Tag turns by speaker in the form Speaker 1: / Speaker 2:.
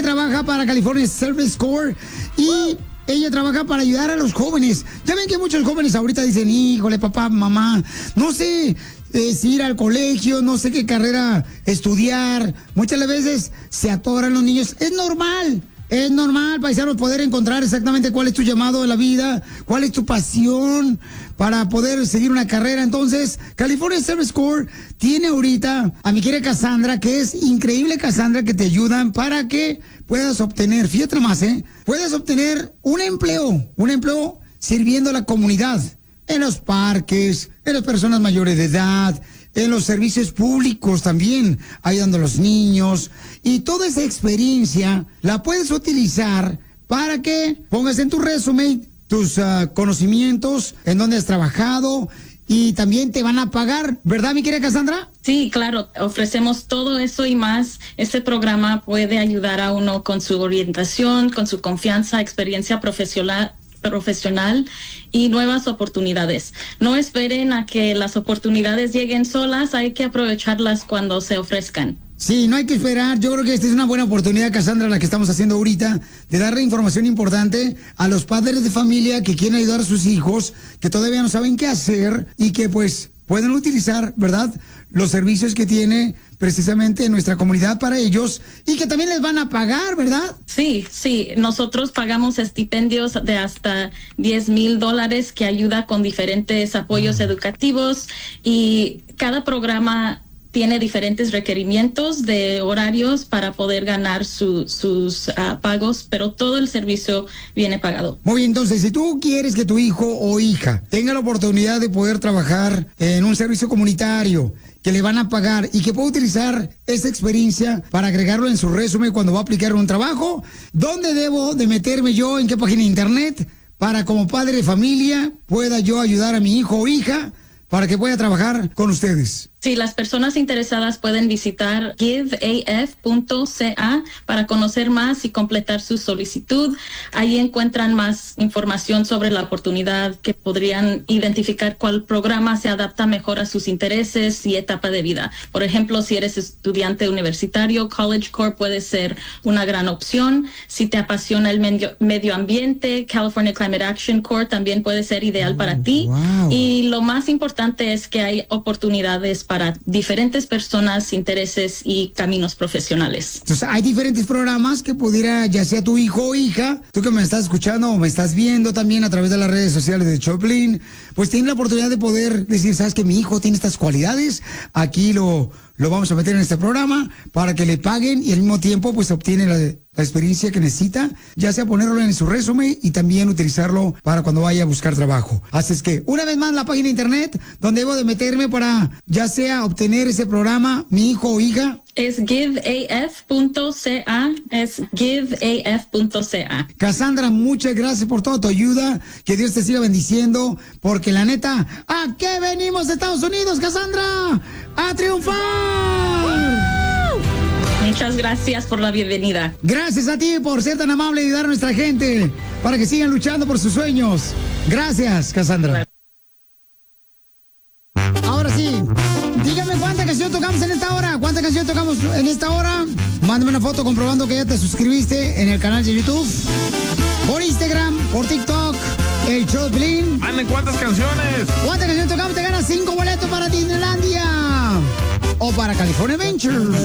Speaker 1: ella trabaja para California Service Corps y ella trabaja para ayudar a los jóvenes. Ya ven que muchos jóvenes ahorita dicen, híjole, papá, mamá, no sé si ir al colegio, no sé qué carrera estudiar. Muchas veces se atoran los niños. Es normal, paisanos, poder encontrar exactamente cuál es tu llamado en la vida, cuál es tu pasión para poder seguir una carrera. Entonces, California Service Corps tiene ahorita a mi querida Cassandra, que es increíble, Cassandra, que te ayudan para que puedas obtener, fíjate más, puedas obtener un empleo sirviendo a la comunidad, en los parques, en las personas mayores de edad, en los servicios públicos también, ayudando a los niños. Y toda esa experiencia la puedes utilizar para que pongas en tu resumen tus conocimientos, en dónde has trabajado, y también te van a pagar, ¿verdad, mi querida Cassandra?
Speaker 2: Sí, claro, ofrecemos todo eso y más. Este programa puede ayudar a uno con su orientación, con su confianza, experiencia profesional y nuevas oportunidades. No esperen a que las oportunidades lleguen solas, hay que aprovecharlas cuando se ofrezcan.
Speaker 1: Sí, no hay que esperar. Yo creo que esta es una buena oportunidad, Cassandra, la que estamos haciendo ahorita, de darle información importante a los padres de familia que quieren ayudar a sus hijos, que todavía no saben qué hacer y que pues pueden utilizar, ¿verdad?, los servicios que tiene precisamente nuestra comunidad para ellos y que también les van a pagar, ¿verdad?
Speaker 2: Sí, nosotros pagamos estipendios de hasta $10,000 que ayuda con diferentes apoyos educativos, y cada programa tiene diferentes requerimientos de horarios para poder ganar sus pagos, pero todo el servicio viene pagado.
Speaker 1: Muy bien, entonces, si tú quieres que tu hijo o hija tenga la oportunidad de poder trabajar en un servicio comunitario, que le van a pagar y que pueda utilizar esa experiencia para agregarlo en su resumen cuando va a aplicar un trabajo, ¿dónde debo de meterme yo? ¿En qué página de internet? Para, como padre de familia, pueda yo ayudar a mi hijo o hija para que pueda trabajar con ustedes.
Speaker 2: Sí, las personas interesadas pueden visitar giveaf.ca para conocer más y completar su solicitud. Ahí encuentran más información sobre la oportunidad, que podrían identificar cuál programa se adapta mejor a sus intereses y etapa de vida. Por ejemplo, si eres estudiante universitario, College Corps puede ser una gran opción. Si te apasiona el medio ambiente, California Climate Action Corps también puede ser ideal para ti.
Speaker 1: Wow.
Speaker 2: Y lo más importante es que hay oportunidades para diferentes personas, intereses y caminos profesionales.
Speaker 1: Entonces, hay diferentes programas que pudiera, ya sea tu hijo o hija, tú que me estás escuchando o me estás viendo también a través de las redes sociales de Choplin, pues tiene la oportunidad de poder decir, ¿sabes que mi hijo tiene estas cualidades? Aquí lo vamos a meter en este programa para que le paguen y al mismo tiempo pues obtiene la experiencia que necesita, ya sea ponerlo en su resumen y también utilizarlo para cuando vaya a buscar trabajo. Así es que, una vez más, la página de internet donde debo de meterme para ya sea obtener ese programa, mi hijo o hija.
Speaker 2: Es giveaf.ca,
Speaker 1: Cassandra, muchas gracias por toda tu ayuda, que Dios te siga bendiciendo, porque la neta, ¿a qué venimos de Estados Unidos, Cassandra? ¡A triunfar!
Speaker 2: Muchas gracias por la bienvenida.
Speaker 1: Gracias a ti por ser tan amable y ayudar a nuestra gente para que sigan luchando por sus sueños. Gracias, Cassandra. Ahora sí, dígame cuánta canción tocamos en esta hora. ¿Cuánta canción tocamos en esta hora? Mándame una foto comprobando que ya te suscribiste en el canal de YouTube, por Instagram, por TikTok, el Choplin.
Speaker 3: Manden cuántas canciones.
Speaker 1: ¿Cuánta canción tocamos? Te ganas 5 boletos para Disneylandia o para California Adventure.